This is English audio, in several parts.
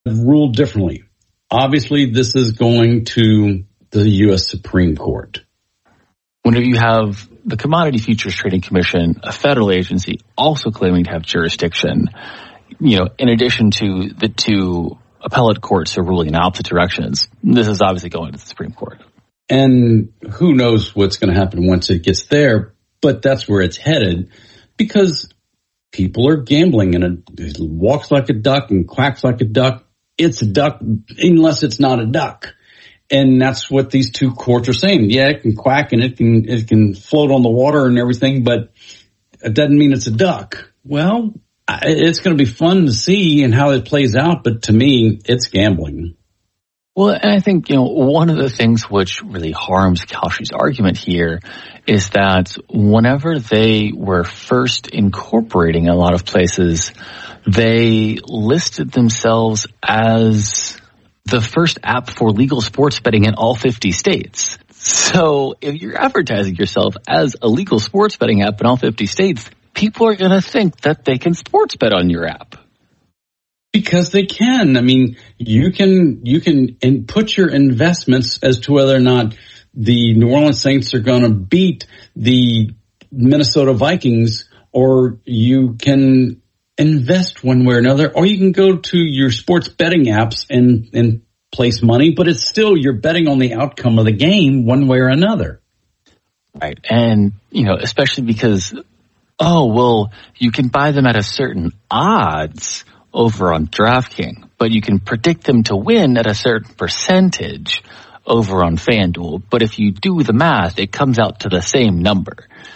ruled differently. Obviously, this is going to the U.S. Supreme Court. Whenever you have the Commodity Futures Trading Commission, a federal agency, also claiming to have jurisdiction, in addition to the two appellate courts are ruling in opposite directions, this is obviously going to the Supreme Court. And who knows what's going to happen once it gets there, but that's where it's headed, because people are gambling, and it walks like a duck and quacks like a duck. It's a duck unless it's not a duck. And that's what these two courts are saying. Yeah, it can quack and it can float on the water and everything, but it doesn't mean it's a duck. Well, it's going to be fun to see and how it plays out, but to me, it's gambling. Well, and I think, one of the things which really harms Kalshi's argument here is that whenever they were first incorporating a lot of places, they listed themselves as the first app for legal sports betting in all 50 states. So if you're advertising yourself as a legal sports betting app in all 50 states, people are going to think that they can sports bet on your app. Because they can. I mean, you can input your investments as to whether or not the New Orleans Saints are going to beat the Minnesota Vikings, or you can invest one way or another, or you can go to your sports betting apps and place money, but it's still, you're betting on the outcome of the game one way or another. Right. And, especially because, you can buy them at a certain odds over on DraftKings, but you can predict them to win at a certain percentage over on FanDuel. But if you do the math, it comes out to the same number.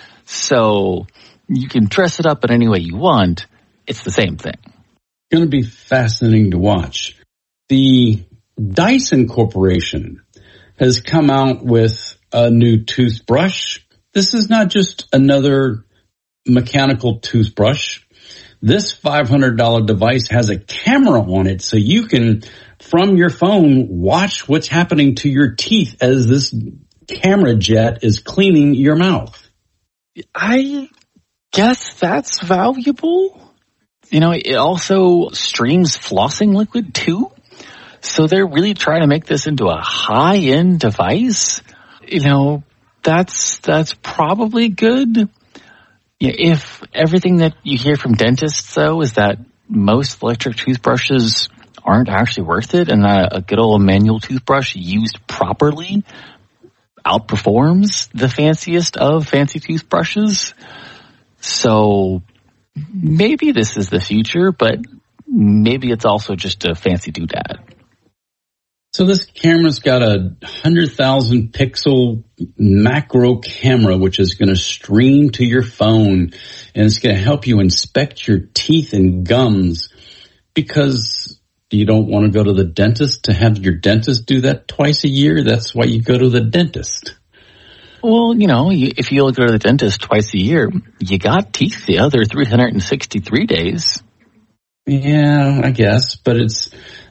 So you can dress it up in any way you want. It's the same thing. It's going to be fascinating to watch. The Dyson Corporation has come out with a new toothbrush. This is not just another mechanical toothbrush. This $500 device has a camera on it, so you can, from your phone, watch what's happening to your teeth as this camera jet is cleaning your mouth. I guess that's valuable. It also streams flossing liquid too. So they're really trying to make this into a high-end device. That's probably good. If everything that you hear from dentists, though, is that most electric toothbrushes aren't actually worth it, and that a good old manual toothbrush used properly outperforms the fanciest of fancy toothbrushes. So maybe this is the future, but maybe it's also just a fancy doodad. So this camera's got a 100,000 pixel macro camera, which is going to stream to your phone, and it's going to help you inspect your teeth and gums, because you don't want to go to the dentist to have your dentist do that twice a year. That's why you go to the dentist. Well, if you go to the dentist twice a year, you got teeth the other 363 days. Yeah, I guess, but it's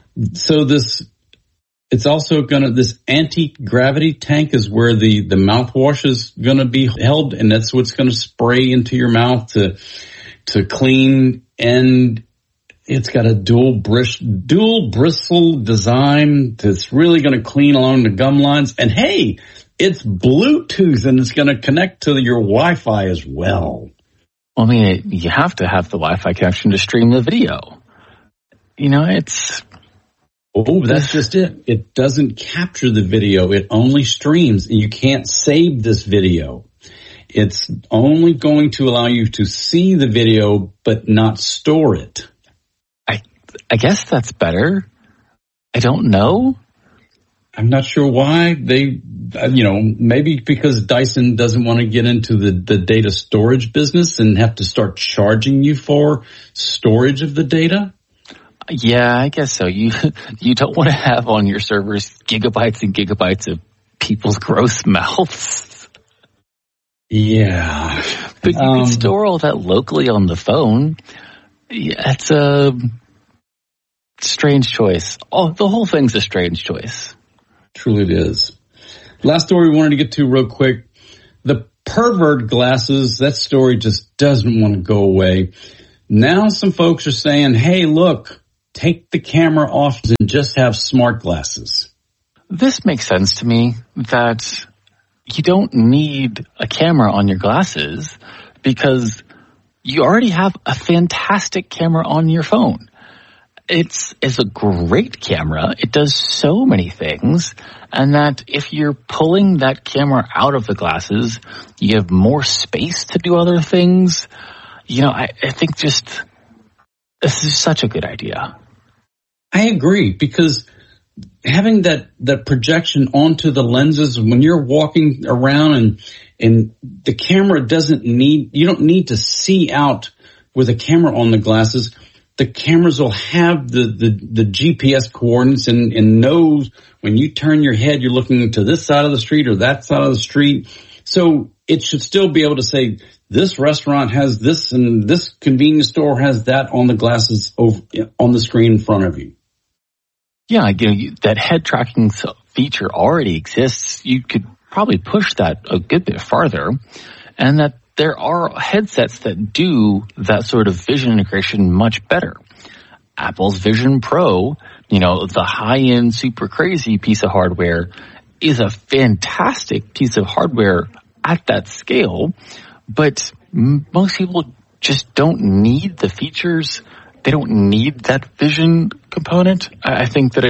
also this anti-gravity tank is where the mouthwash is going to be held, and that's what's going to spray into your mouth to clean. And it's got a dual bristle design that's really going to clean along the gum lines. And hey, it's Bluetooth, and it's going to connect to your Wi-Fi as well. I mean, you have to have the Wi-Fi connection to stream the video. It's... Oh, that's just it. It doesn't capture the video. It only streams. You can't save this video. It's only going to allow you to see the video, but not store it. I guess that's better. I don't know. I'm not sure why they, maybe because Dyson doesn't want to get into the data storage business and have to start charging you for storage of the data. Yeah, I guess so. You don't want to have on your servers gigabytes and gigabytes of people's gross mouths. Yeah. But you can store all that locally on the phone. Yeah, it's a strange choice. Oh, the whole thing's a strange choice. Truly it is. Last story we wanted to get to real quick. The pervert glasses, that story just doesn't want to go away. Now some folks are saying, hey, look, take the camera off and just have smart glasses? This makes sense to me that you don't need a camera on your glasses because you already have a fantastic camera on your phone. It's a great camera. It does so many things. And that if you're pulling that camera out of the glasses, you have more space to do other things. I think this is such a good idea. I agree, because having that projection onto the lenses when you're walking around and the camera you don't need to see out with a camera on the glasses. The cameras will have the GPS coordinates and knows when you turn your head, you're looking to this side of the street or that side of the street. So it should still be able to say, this restaurant has this and this convenience store has that on the glasses on the screen in front of you. Yeah, that head tracking feature already exists. You could probably push that a good bit farther, and that there are headsets that do that sort of vision integration much better. Apple's Vision Pro, the high-end, super crazy piece of hardware, is a fantastic piece of hardware at that scale, but most people just don't need the features. They don't need that vision component. I think that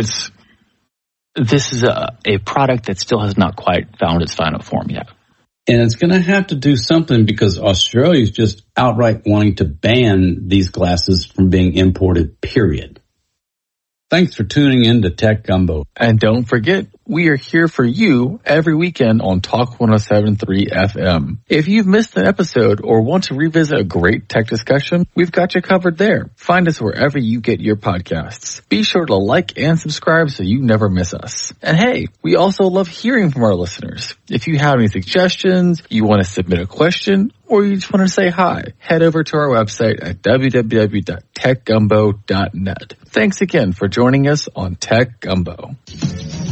this is a product that still has not quite found its final form yet. And it's going to have to do something because Australia is just outright wanting to ban these glasses from being imported, period. Thanks for tuning in to Tech Gumbo. And don't forget, we are here for you every weekend on Talk 107.3 FM. If you've missed an episode or want to revisit a great tech discussion, we've got you covered there. Find us wherever you get your podcasts. Be sure to like and subscribe so you never miss us. And hey, we also love hearing from our listeners. If you have any suggestions, you want to submit a question, or you just want to say hi, head over to our website at www.techgumbo.net. Thanks again for joining us on Tech Gumbo.